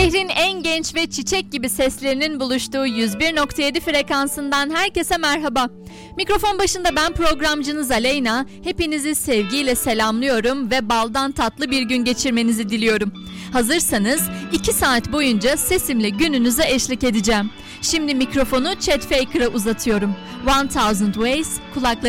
Şehrin en genç ve çiçek gibi seslerinin buluştuğu 101.7 frekansından herkese merhaba. Mikrofon başında ben programcınız Aleyna. Hepinizi sevgiyle selamlıyorum ve baldan tatlı bir gün geçirmenizi diliyorum. Hazırsanız 2 saat boyunca sesimle gününüze eşlik edeceğim. Şimdi mikrofonu Chet Faker'a uzatıyorum. 1000 Ways, kulaklarınızı